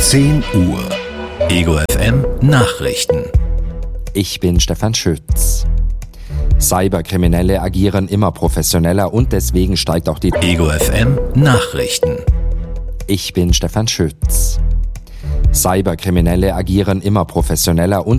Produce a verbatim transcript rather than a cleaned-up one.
zehn Uhr. Ego F M Nachrichten. Ich bin Stefan Schütz. Cyberkriminelle agieren immer professioneller und deswegen steigt auch die Ego F M Nachrichten. Ich bin Stefan Schütz. Cyberkriminelle agieren immer professioneller und